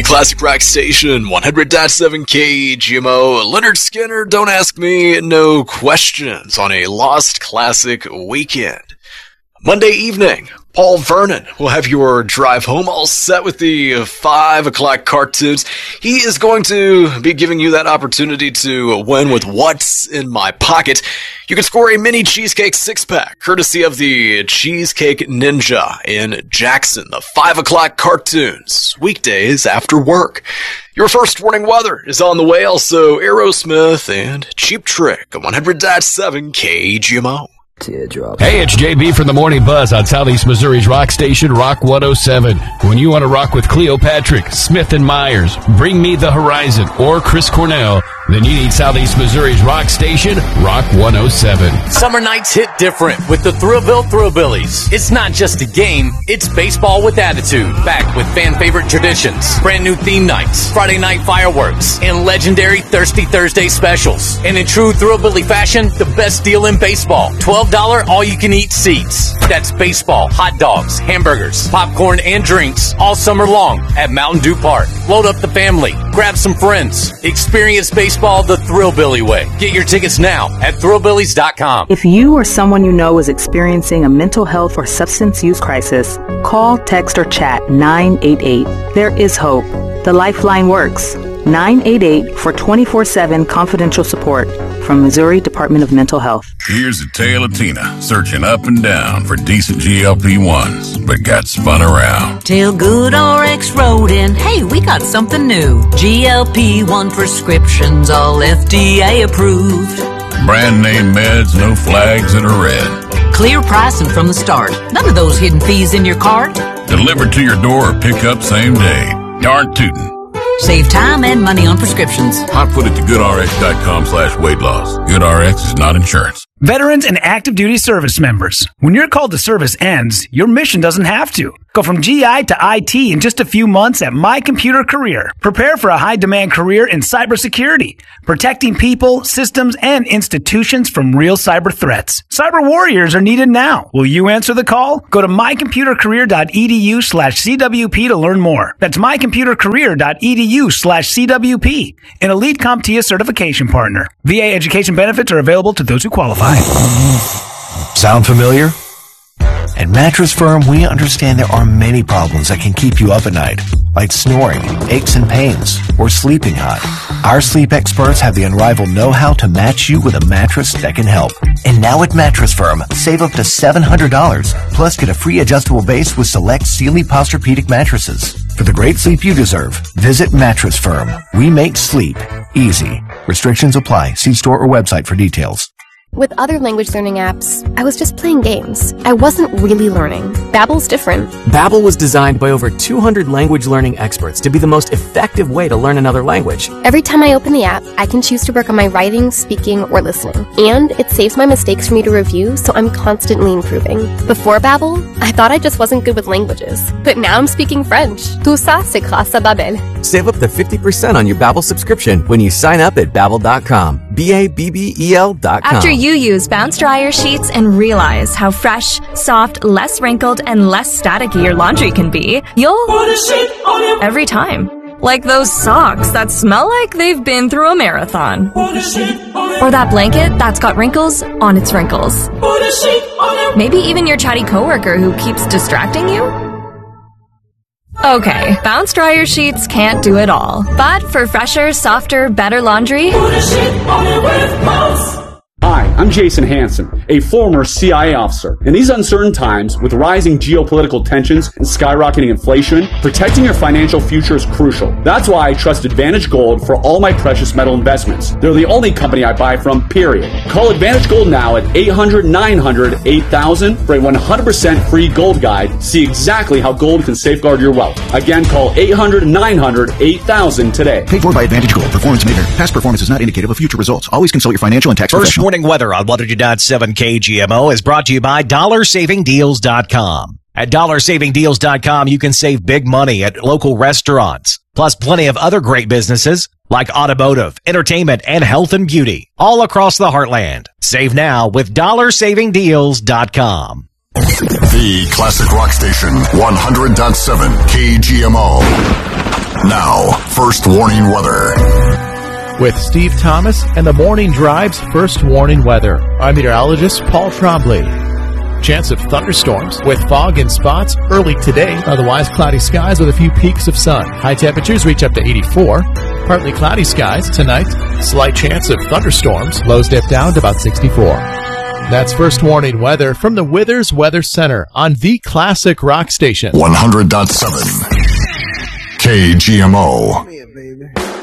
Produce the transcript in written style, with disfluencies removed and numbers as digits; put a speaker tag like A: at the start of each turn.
A: Classic Rock Station, 100.7 KGMO. Leonard Skinner, Don't Ask Me No Questions on a Lost Classic weekend. Monday evening, Paul Vernon will have your drive home all set with the 5 o'clock cartoons. He is going to be giving you that opportunity to win with What's in My Pocket. You can score a mini cheesecake 6-pack, courtesy of the Cheesecake Ninja in Jackson. The 5 o'clock cartoons, weekdays after work. Your first warning weather is on the way. Also, Aerosmith and Cheap Trick on 100.7 KGMO.
B: Teardrop.
C: Hey, it's JB from the Morning Buzz on Southeast Missouri's rock station, Rock 107. When you want to rock with Cleopatra, Smith & Myers, Bring Me the Horizon, or Chris Cornell, then you need Southeast Missouri's rock station, Rock 107.
D: Summer nights hit different with the Thrillville Thrillbillies. It's not just a game, it's baseball with attitude. Back with fan favorite traditions, brand new theme nights, Friday night fireworks, and legendary Thirsty Thursday specials. And in true Thrillbilly fashion, the best deal in baseball. $12 all-you-can-eat seats. That's baseball, hot dogs, hamburgers, popcorn, and drinks all summer long at Mountain Dew Park. Load up the family. Grab some friends. Experience baseball the Thrillbilly way. Get your tickets now at thrillbillies.com.
E: If you or someone you know is experiencing a mental health or substance use crisis, call, text, or chat 988. There is hope. The Lifeline works. 988 for 24/7 confidential support from Missouri Department of Mental Health.
F: Here's a tale of Tina searching up and down for decent GLP-1s, but got spun around.
G: Till Good RX wrote in, hey, we got something new. GLP-1 prescriptions, all FDA approved.
F: Brand name meds, no flags that are red.
G: Clear pricing from the start. None of those hidden fees in your cart.
F: Delivered to your door or pick up same day. Darn tootin'.
G: Save time and money on prescriptions.
F: Hot foot it to goodrx.com/weight loss. GoodRx is not insurance.
H: Veterans and active duty service members. When your call to service ends, your mission doesn't have to. Go from GI to IT in just a few months at My Computer Career. Prepare for a high-demand career in cybersecurity, protecting people, systems, and institutions from real cyber threats. Cyber warriors are needed now. Will you answer the call? Go to mycomputercareer.edu/CWP to learn more. That's mycomputercareer.edu/CWP, an elite CompTIA certification partner. VA education benefits are available to those who qualify.
I: Sound familiar? At Mattress Firm, we understand there are many problems that can keep you up at night, like snoring, aches and pains, or sleeping hot. Our sleep experts have the unrivaled know-how to match you with a mattress that can help. And now at Mattress Firm, save up to $700, plus get a free adjustable base with select Sealy Posturepedic mattresses. For the great sleep you deserve, visit Mattress Firm. We make sleep easy. Restrictions apply. See store or website for details.
J: With other language learning apps, I was just playing games. I wasn't really learning. Babbel's different.
K: Babbel was designed by over 200 language learning experts to be the most effective way to learn another language.
J: Every time I open the app, I can choose to work on my writing, speaking, or listening. And it saves my mistakes for me to review, so I'm constantly improving. Before Babbel, I thought I just wasn't good with languages. But now I'm speaking French. Tout ça, c'est grâce à Babbel.
K: Save up to 50% on your Babbel subscription when you sign up at Babbel.com. Babbel.com.
L: After you use Bounce Dryer Sheets and realize how fresh, soft, less wrinkled, and less staticky your laundry can be, you'll put a sheet on your every time. Like those socks that smell like they've been through a marathon. Put a sheet on it. Or that blanket that's got wrinkles on its wrinkles. Put a sheet on it. Maybe even your chatty coworker who keeps distracting you. Okay, Bounce Dryer Sheets can't do it all. But for fresher, softer, better laundry, put a sheet on it with Bounce.
M: Hi, I'm Jason Hansen, a former CIA officer. In these uncertain times, with rising geopolitical tensions and skyrocketing inflation, protecting your financial future is crucial. That's why I trust Advantage Gold for all my precious metal investments. They're the only company I buy from, period. Call Advantage Gold now at 800-900-8000 for a 100% free gold guide. See exactly how gold can safeguard your wealth. Again, call 800-900-8000 today.
N: Paid for by Advantage Gold. Performance maker. Past performance is not indicative of future results. Always consult your financial and tax professional.
O: Morning weather on 100.7 KGMO is brought to you by DollarSavingDeals.com. At DollarSavingDeals.com, you can save big money at local restaurants, plus plenty of other great businesses like automotive, entertainment, and health and beauty, all across the heartland. Save now with DollarSavingDeals.com.
P: The Classic Rock Station, 100.7 KGMO.
F: Now, first warning weather.
B: With Steve Thomas and the Morning Drive's first warning weather, I'm meteorologist Paul Trombley. Chance of thunderstorms with fog in spots early today. Otherwise, cloudy skies with a few peaks of sun. High temperatures reach up to 84. Partly cloudy skies tonight. Slight chance of thunderstorms. Lows dip down to about 64. That's first warning weather from the Withers Weather Center on the Classic Rock Station.
F: 100.7 KGMO.